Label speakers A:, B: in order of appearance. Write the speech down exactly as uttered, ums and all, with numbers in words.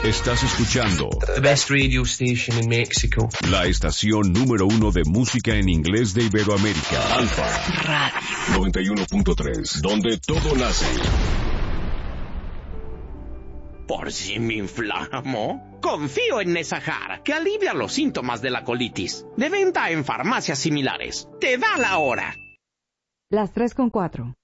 A: Estás escuchando
B: The best radio station in Mexico.
A: la estación número uno de música en inglés de Iberoamérica. Alfa
C: Radio
A: noventa y uno punto tres, donde todo nace.
D: ¿Por si me inflamo? Confío en Nesahar, que alivia los síntomas de la colitis. De venta en farmacias similares. Te da la hora.
E: Las tres con cuatro.